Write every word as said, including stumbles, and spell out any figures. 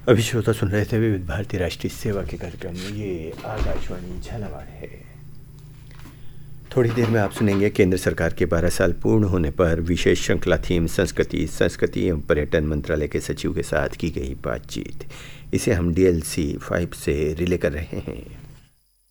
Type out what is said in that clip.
अभी श्रोता सुन रहे थे विविध भारतीय राष्ट्रीय सेवा के कार्यक्रम में। ये आकाशवाणी झालावाड़ है। थोड़ी देर में आप सुनेंगे केंद्र सरकार के बारह साल पूर्ण होने पर विशेष श्रृंखला थीम संस्कृति संस्कृति एवं पर्यटन मंत्रालय के सचिव के साथ की गई बातचीत। इसे हम डी एल सी फाइव से रिले कर रहे हैं।